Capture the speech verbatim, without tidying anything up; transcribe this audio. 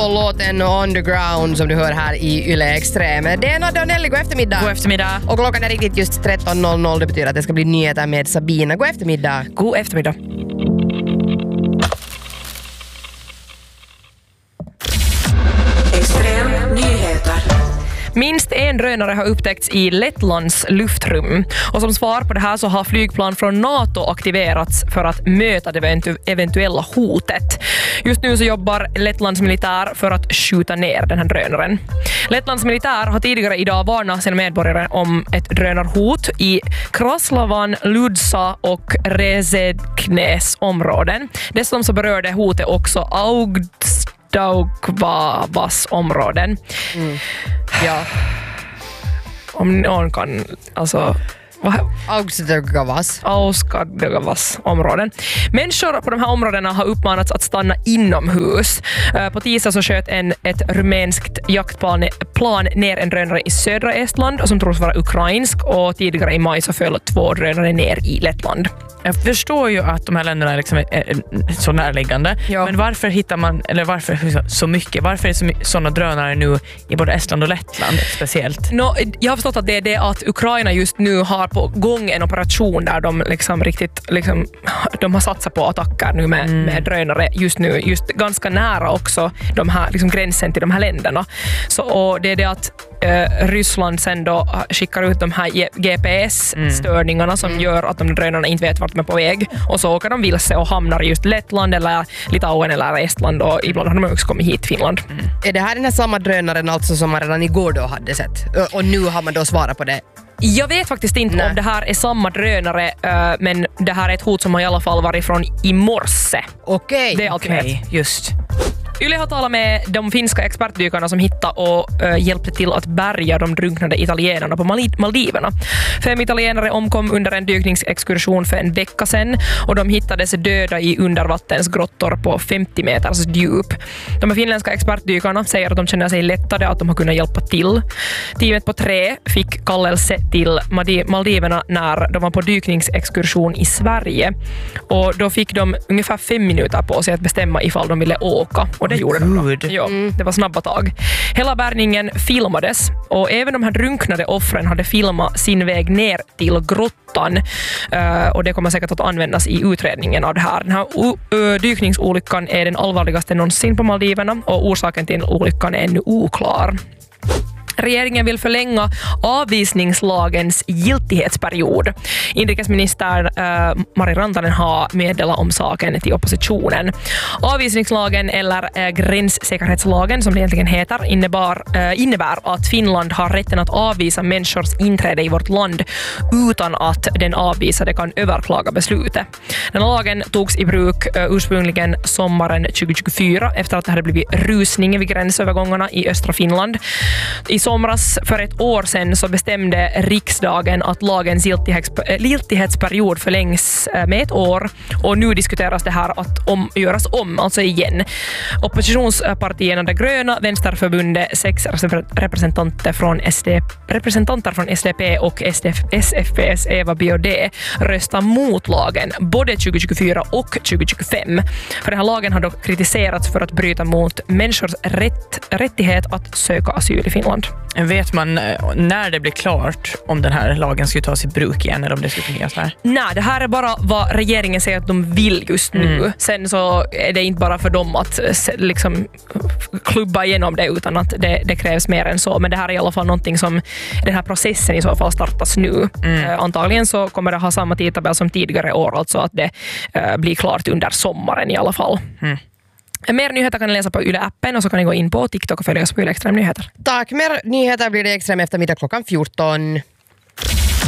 och låten Underground som du hör här i Yle Extrem. Det är Nadja och Nelly, god eftermiddag. God eftermiddag. Och klockan är riktigt just tretton noll noll, det betyder att det ska bli nyheter med Sabina. God eftermiddag. God eftermiddag. Extrem nyheter. Minst en drönare har upptäckts i Lettlands luftrum. Och som svar på det här så har flygplan från NATO aktiverats för att möta det eventu- eventuella hotet. Just nu så jobbar Lettlands militär för att skjuta ner den här drönaren. Lettlands militär har tidigare idag varnat sina medborgare om ett drönarhot i Kraslavan, Ludsa och Rezeknes områden. Dessutom så berörde hotet också Augstaukvavas områden. Mm. Ja. Om någon kan, alltså... Augstaukvavas. Augstaukvavas områden. Människor på de här områdena har uppmanats att stanna inomhus. På tisdag så sköt en, ett rumänskt jaktplan plan ner en drönare i södra Estland som tros vara ukrainsk, och tidigare i maj så föll två drönare ner i Lettland. Jag förstår ju att de här länderna är liksom så närliggande, ja. Men varför hittar man, eller varför så mycket? Varför är det så mycket sådana drönare nu i både Estland och Lettland speciellt? No, jag har förstått att det är det att Ukraina just nu har på gång en operation där de liksom riktigt liksom, de har satsat på attacker nu med, mm. med drönare just nu, just ganska nära också de här liksom gränsen till de här länderna. Så, och det är det att eh, Ryssland sen då skickar ut de här G P S-störningarna mm. som mm. gör att de drönarna inte vet vart de är på väg, och så åker de vilse och hamnar i just Lettland eller Litauen eller Estland, och ibland har de också kommit hit till Finland. Mm. Är det här den här samma drönaren alltså som man redan igår då hade sett? Och nu har man då svarat på det? Jag vet faktiskt inte Nej. om det här är samma drönare, men det här är ett hot som har i alla fall varit från i morse. Okej. Okay. Det är allt okay. vet. Just. Yle har talat med de finska expertdykarna som hittade och uh, hjälpte till att bärga de drunknade italienarna på Mal- Maldiverna. Fem italienare omkom under en dykningsexkursion för en vecka sedan, och de hittades döda i undervattensgrottor på femtio meters djup. De finländska expertdykarna säger att de känner sig lättade att de har kunnat hjälpa till. Teamet på tre fick kallelse till Maldiverna när de var på dykningsexkursion i Sverige, och då fick de ungefär fem minuter på sig att bestämma ifall de ville åka. Och det gjorde de då. Ja, det var snabba tag. Hela bärgningen filmades, och även de här drunknade offren hade filmat sin väg ner till grottan. Uh, och det kommer säkert att användas i utredningen av det här. Den här uh, dykningsolyckan är den allvarligaste någonsin på Maldiverna, och orsaken till olyckan är ännu oklar. Regeringen vill förlänga avvisningslagens giltighetsperiod. Inrikesminister äh, Mari Rantanen har meddelat om saken till oppositionen. Avvisningslagen, eller äh, gränssäkerhetslagen som det egentligen heter, innebar, äh, innebär att Finland har rätten att avvisa människors inträde i vårt land utan att den avvisade kan överklaga beslutet. Den lagen togs i bruk äh, ursprungligen sommaren tjugohundratjugofyra efter att det hade blivit rusning vid gränsövergångarna i östra Finland. I somras för ett år sedan så bestämde riksdagen att lagens giltighetsperiod förlängs med ett år, och nu diskuteras det här att om, göras om, alltså igen. Oppositionspartierna De gröna, Vänsterförbundet, sex representanter från S D, representanter från S D P och S F P:s Eva Biaudet röstar mot lagen både tjugohundratjugofyra och tjugohundratjugofem. För den här lagen har dock kritiserats för att bryta mot människors rätt, rättighet att söka asyl i Finland. Vet man när det blir klart om den här lagen ska tas i bruk igen, eller om det ska fungera så här? Nej, det här är bara vad regeringen säger att de vill just nu. Mm. Sen så är det inte bara för dem att liksom klubba igenom det, utan att det, det krävs mer än så. Men det här är i alla fall någonting som den här processen i så fall startas nu. Mm. Uh, antagligen så kommer det ha samma tidtabell som tidigare år, alltså att det uh, blir klart under sommaren i alla fall. Mm. Mer nyheter kan ni läsa på Yle-appen, och så kan ni gå in på TikTok och följa oss på Yle Extrem Nyheter. Tack, mer nyheter blir det Extrem eftermiddag klockan fjorton.